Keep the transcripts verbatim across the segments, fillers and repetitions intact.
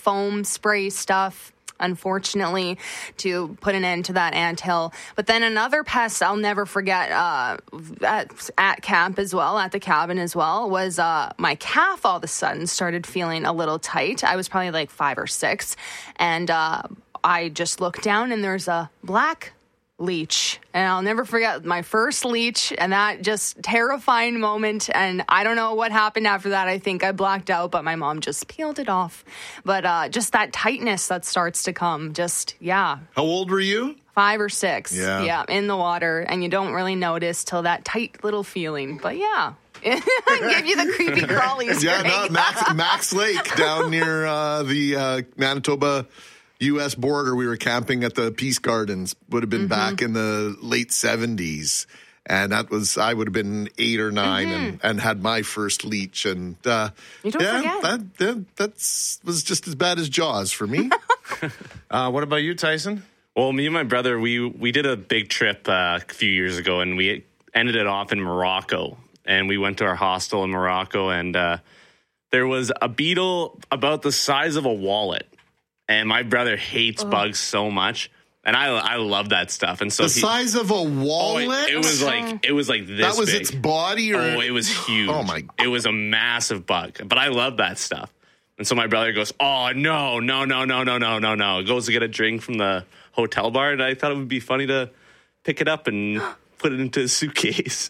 foam spray stuff, unfortunately, to put an end to that anthill. But then another pest I'll never forget uh, at, at camp as well, at the cabin as well, was uh, my calf all of a sudden started feeling a little tight. I was probably like five or six, and uh, I just looked down and there's a black leech, and I'll never forget my first leech and that just terrifying moment. And I don't know what happened after that. I think I blacked out, but my mom just peeled it off. But uh, just that tightness that starts to come, just, yeah. How old were you? Five or six. Yeah. Yeah, in the water, and you don't really notice till that tight little feeling. But yeah. Give you the creepy crawlies. Yeah, Greg. no, Max, Max Lake down near uh, the uh, Manitoba U S border. We were camping at the Peace Gardens. Would have been mm-hmm. back in the late seventies. And that was, I would have been eight or nine mm-hmm. and, and had my first leech. And uh, you don't yeah, forget. that, that that's, was just as bad as Jaws for me. uh, what about you, Tyson? Well, me and my brother, we, we did a big trip uh, a few years ago, and we ended it off in Morocco. And we went to our hostel in Morocco, and uh, there was a beetle about the size of a wallet. And my brother hates oh. bugs so much, and I I love that stuff. And so the he, size of a wallet. Oh, it, it was like it was like this. That was big. its body, or oh, it was huge. Oh my! It was a massive bug, but I love that stuff. And so my brother goes, "Oh no, no, no, no, no, no, no, no!" Goes to get a drink from the hotel bar, and I thought it would be funny to pick it up and put it into a suitcase.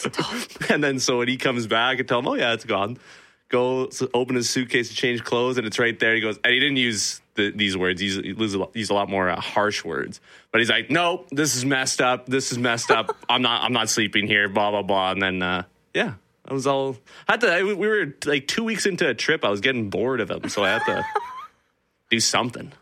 And then so when he comes back, and tell him, "Oh yeah, it's gone." Go so open his suitcase to change clothes, and it's right there. He goes, and he didn't use the, these words. He used, he used a lot, used a lot more uh, harsh words. But he's like, "No, this is messed up. This is messed up. I'm not. I'm not sleeping here." Blah blah blah. And then, uh, yeah, I was all. I had to. I, we were like two weeks into a trip. I was getting bored of him, so I had to do something.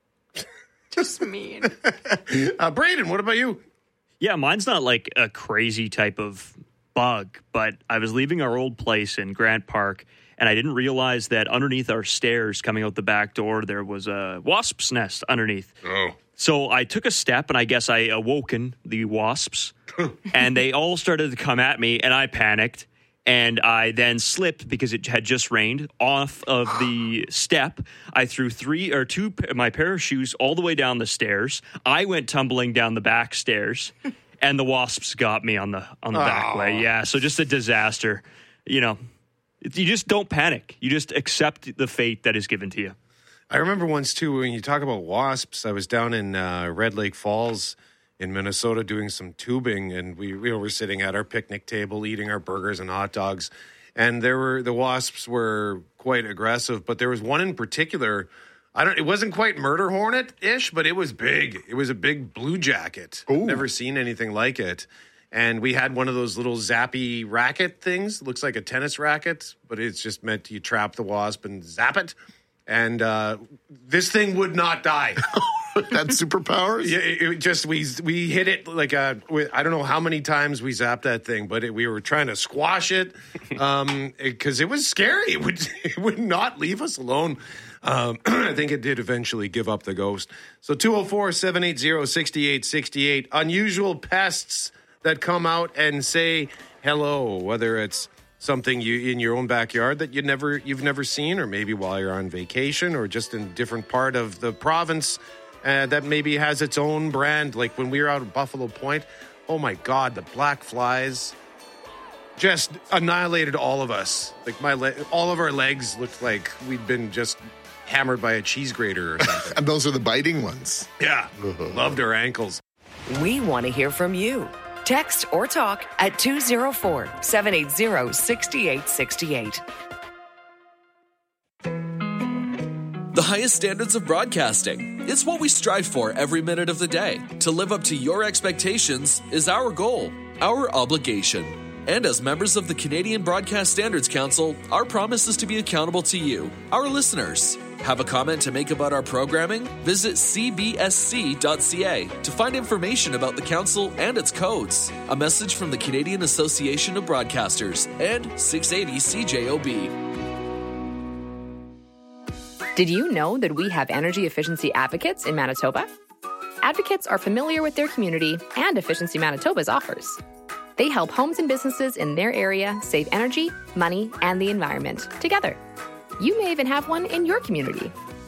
Just mean. uh, Braden, what about you? Yeah, mine's not like a crazy type of bug, but I was leaving our old place in Grant Park, and I didn't realize that underneath our stairs coming out the back door, there was a wasp's nest underneath. Oh. So I took a step, and I guess I awoken the wasps, and they all started to come at me, and I panicked, and I then slipped because it had just rained off of the step. I threw three or two my pair of shoes all the way down the stairs. I went tumbling down the back stairs. And the wasps got me on the on the back way. Yeah, so just a disaster. You know, you just don't panic. You just accept the fate that is given to you. I remember once, too, when you talk about wasps, I was down in uh, Red Lake Falls in Minnesota doing some tubing, and we, we were sitting at our picnic table eating our burgers and hot dogs. And there were the wasps were quite aggressive, but there was one in particular. I don't. It wasn't quite murder hornet-ish, but it was big. It was a big blue jacket. Ooh. Never seen anything like it. And we had one of those little zappy racket things. Looks like a tennis racket, but it's just meant to you trap the wasp and zap it. And uh, this thing would not die. Had superpowers? Yeah, it, it just we we hit it like a. I don't know how many times we zapped that thing, but it, we were trying to squash it um, because it, it was scary. It would it would not leave us alone. Um, I think it did eventually give up the ghost. So two oh four, seven eight zero, six eight six eight. Unusual pests that come out and say hello, whether it's something you in your own backyard that you never you've never seen, or maybe while you're on vacation, or just in a different part of the province uh, that maybe has its own brand. Like when we were out at Buffalo Point, oh my God, the black flies just annihilated all of us. Like my le- all of our legs looked like we'd been just hammered by a cheese grater or something. And those are the biting ones. Yeah, loved our ankles. We want to hear from you. Text or talk at two oh four, seven eight zero, six eight six eight. The highest standards of broadcasting. It's what we strive for every minute of the day. To live up to your expectations is our goal, our obligation. And as members of the Canadian Broadcast Standards Council, our promise is to be accountable to you, our listeners. Have a comment to make about our programming? Visit c b s c dot c a to find information about the council and its codes. A message from the Canadian Association of Broadcasters and six eighty C J O B. Did you know that we have energy efficiency advocates in Manitoba? Advocates are familiar with their community and Efficiency Manitoba's offers. They help homes and businesses in their area save energy, money, and the environment together. You may even have one in your community.